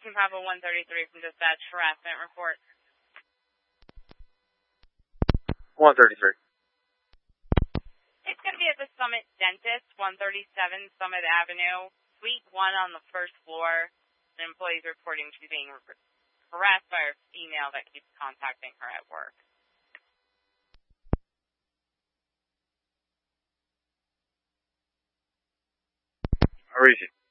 Team Papa 133 from dispatch, harassment report. 133. It's going to be at the Summit Dentist, 137 Summit Avenue, Suite 1 on the first floor. An employee is reporting she's being harassed by her female that keeps contacting her at work. Where is she?